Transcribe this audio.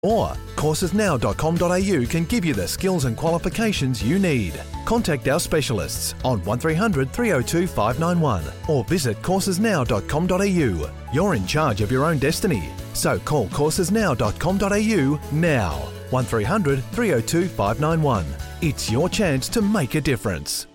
Or coursesnow.com.au can give you the skills and qualifications you need. Contact our specialists on 1300 302 591 or visit coursesnow.com.au. You're in charge of your own destiny. So call coursesnow.com.au now. 1300 302 591. It's your chance to make a difference.